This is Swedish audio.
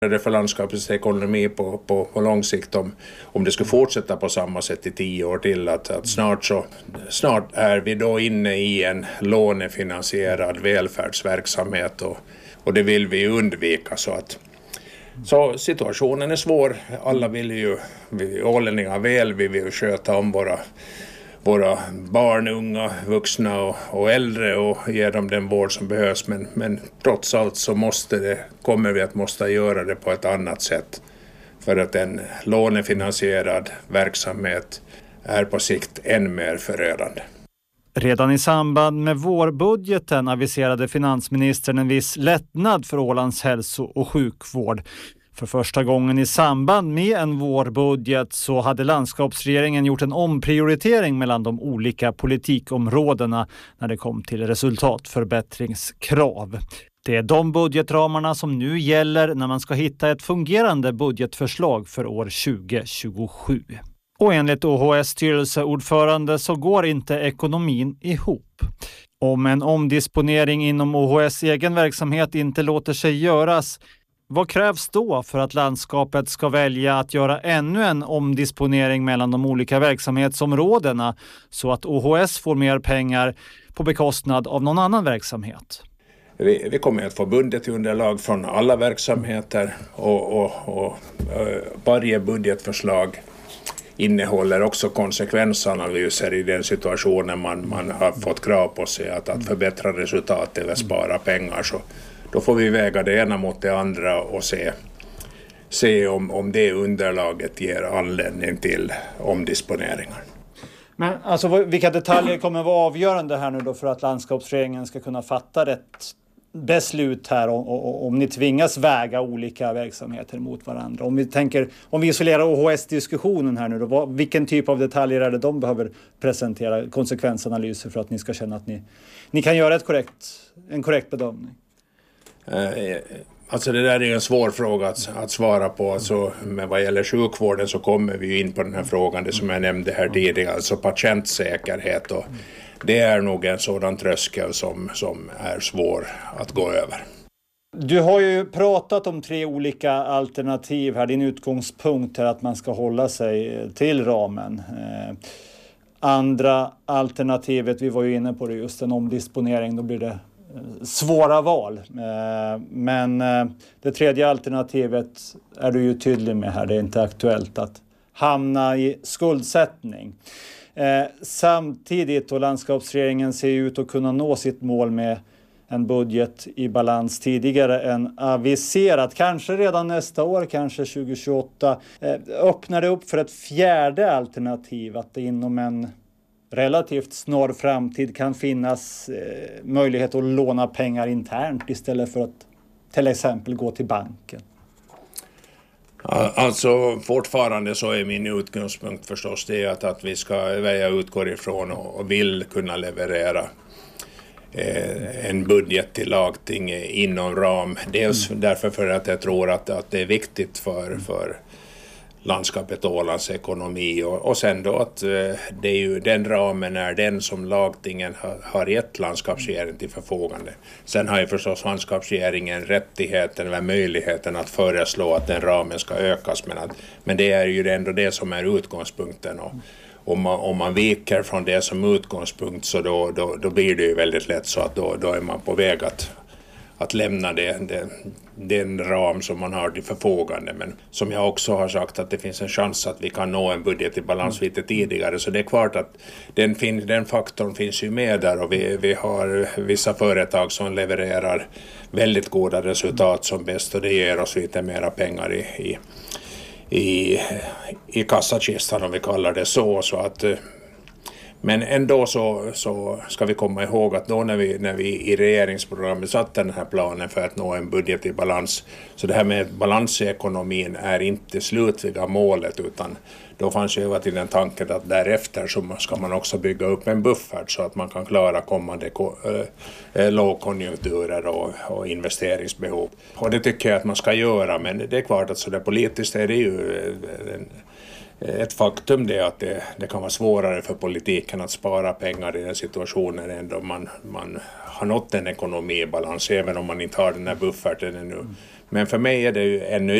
det för landskapets ekonomi på lång sikt om det skulle fortsätta på samma sätt i 10 år till att snart är vi då inne i en lånefinansierad välfärdsverksamhet och det vill vi undvika så situationen är svår. Alla vi ålänningar väl, vi vill sköta om våra barn, unga, vuxna och äldre och ge dem den vård som behövs. Men trots allt så kommer vi att måste göra det på ett annat sätt. För att en lånefinansierad verksamhet är på sikt än mer förödande. Redan i samband med vårbudgeten aviserade finansministern en viss lättnad för Ålands hälso- och sjukvård. För första gången i samband med en vårbudget så hade landskapsregeringen gjort en omprioritering mellan de olika politikområdena när det kom till resultatförbättringskrav. Det är de budgetramarna som nu gäller när man ska hitta ett fungerande budgetförslag för år 2027. Och enligt OHS styrelseordförande så går inte ekonomin ihop. Om en omdisponering inom OHS egen verksamhet inte låter sig göras, vad krävs då för att landskapet ska välja att göra ännu en omdisponering mellan de olika verksamhetsområdena så att OHS får mer pengar på bekostnad av någon annan verksamhet? Vi kommer att få budgetunderlag från alla verksamheter och varje budgetförslag innehåller också konsekvensanalyser i den situationen man har fått krav på sig att förbättra resultat eller spara pengar. Så då får vi väga det ena mot det andra och se om det underlaget ger anledning till omdisponeringar. Men alltså, vilka detaljer kommer vara avgörande här nu då för att landskapsregeringen ska kunna fatta rätt beslut här om ni tvingas väga olika verksamheter mot varandra? Om vi isolerar OHS-diskussionen här nu då, vilken typ av detaljer är det de behöver presentera konsekvensanalyser för att ni ska känna att ni kan göra en korrekt bedömning? Alltså det där är en svår fråga att svara på. Men vad gäller sjukvården så kommer vi in på den här frågan, det som jag nämnde här tidigare, alltså patientsäkerhet. Och det är nog en sådan tröskel som är svår att gå över. Du har ju pratat om 3 olika alternativ här. Din utgångspunkt är att man ska hålla sig till ramen. Andra alternativet, vi var ju inne på det, just en omdisponering, då blir det svåra val. Men det tredje alternativet är du ju tydlig med här. Det är inte aktuellt att hamna i skuldsättning. Samtidigt, och landskapsregeringen ser ut att kunna nå sitt mål med en budget i balans tidigare än aviserat. Kanske redan nästa år, kanske 2028. Öppnar det upp för ett fjärde alternativ, att det inom en relativt snar framtid kan finnas möjlighet att låna pengar internt istället för att till exempel gå till banken? Alltså fortfarande så är min utgångspunkt förstås det att vi ska välja utgår ifrån och vill kunna leverera en budget till lagting inom ram. Dels därför för att jag tror att det är viktigt för landskapet Ålands ekonomi och sen då att det är ju den ramen är den som lagtingen har gett landskapsregeringen till förfogande. Sen har ju förstås landskapsregeringen rättigheten eller möjligheten att föreslå att den ramen ska ökas, men det är ju ändå det som är utgångspunkten, och om man viker från det som utgångspunkt så då blir det ju väldigt lätt så att då är man på väg att lämna den ram som man har till förfogande. Men som jag också har sagt, att det finns en chans att vi kan nå en budget i balans lite tidigare. Så det är klart att den faktorn finns ju med där, och vi har vissa företag som levererar väldigt goda resultat som bäst, och det ger oss lite mera pengar i kassakistan, om vi kallar det så att men ändå så ska vi komma ihåg att då när vi i regeringsprogrammet satte den här planen för att nå en budget i balans, så det här med balans i ekonomin är inte slutliga målet, utan då fanns ju hela tiden tanken att därefter så ska man också bygga upp en buffert så att man kan klara kommande lågkonjunkturer och investeringsbehov. Och det tycker jag att man ska göra, men det är klart att så där politiskt är det ju ett faktum det att det kan vara svårare för politiken att spara pengar i den situationen än då man har nått en ekonomibalans, även om man inte har den här bufferten ännu. Men för mig är det ju ännu